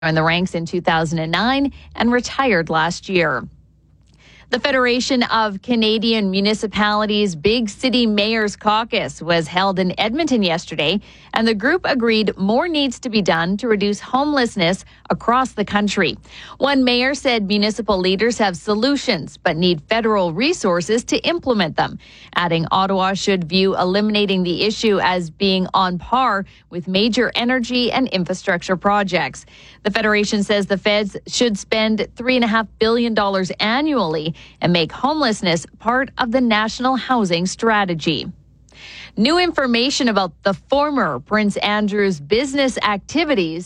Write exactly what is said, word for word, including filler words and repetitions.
in the ranks in two thousand nine and retired last year. The Federation of Canadian Municipalities Big City Mayors Caucus was held in Edmonton yesterday, and the group agreed more needs to be done to reduce homelessness across the country. One mayor said municipal leaders have solutions but need federal resources to implement them, adding Ottawa should view eliminating the issue as being on par with major energy and infrastructure projects. The Federation says the feds should spend three point five billion dollars annually and make homelessness part of the national housing strategy. New information about the former Prince Andrew's business activities